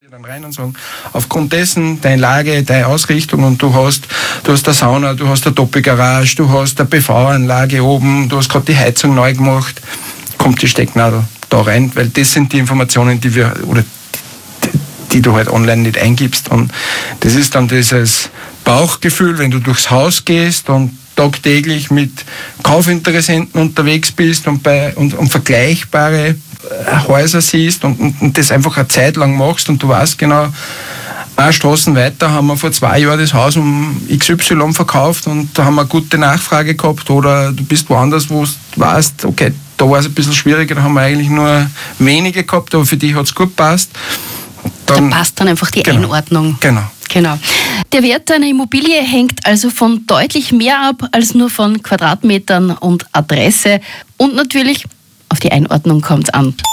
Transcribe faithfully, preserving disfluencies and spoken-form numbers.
dann rein und sagen, aufgrund dessen, deine Lage, deine Ausrichtung und du hast, du hast eine Sauna, du hast eine Doppelgarage, du hast eine P V-Anlage oben, du hast gerade die Heizung neu gemacht, kommt die Stecknadel da rein, weil das sind die Informationen, die wir, oder die, die du halt online nicht eingibst, und das ist dann dieses Bauchgefühl, wenn du durchs Haus gehst und tagtäglich mit Kaufinteressenten unterwegs bist und, bei, und, und vergleichbare Häuser siehst und, und, und das einfach eine Zeit lang machst und du weißt genau, eine Straßen weiter haben wir vor zwei Jahren das Haus um X Y verkauft und da haben wir eine gute Nachfrage gehabt, oder du bist woanders, wo du weißt, okay, da war es ein bisschen schwieriger, da haben wir eigentlich nur wenige gehabt, aber für dich hat es gut gepasst. Dann, da passt dann einfach die genau, Einordnung. Genau. Genau. Der Wert einer Immobilie hängt also von deutlich mehr ab als nur von Quadratmetern und Adresse. Und natürlich auf die Einordnung kommt es an.